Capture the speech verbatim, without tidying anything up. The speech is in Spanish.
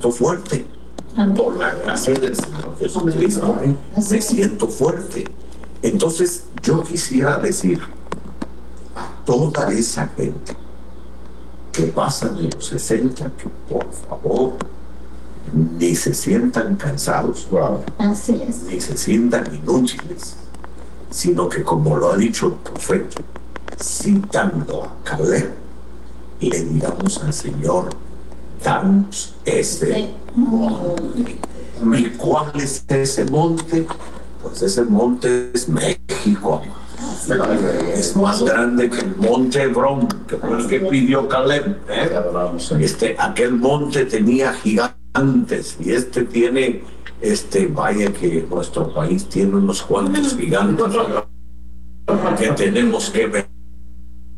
siento fuerte. Por la gracia del Señor Jesucristo, me siento fuerte. Entonces, yo quisiera decir a toda esa gente que pasa de los sesenta, que por favor, ni se sientan cansados, Así es. ni se sientan inútiles, sino que, como lo ha dicho el profeta, citando a Caleb, le digamos al Señor: danos ese monte. ¿Y cuál es ese monte? Pues ese monte es México. Es más grande que el monte Hebrón, que fue el que pidió Caleb, ¿eh? Este, aquel monte tenía gigantes y este tiene, este, vaya que nuestro país tiene unos cuantos gigantes que tenemos que ver.